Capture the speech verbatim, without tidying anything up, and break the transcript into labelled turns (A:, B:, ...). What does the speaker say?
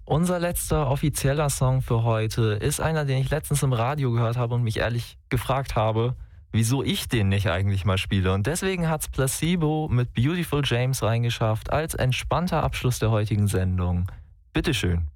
A: Unser letzter offizieller Song für heute ist einer, den ich letztens im Radio gehört habe und mich ehrlich gefragt habe, wieso ich den nicht eigentlich mal spiele. Und deswegen hat's Placebo mit Beautiful James reingeschafft als entspannter Abschluss der heutigen Sendung. Bitteschön.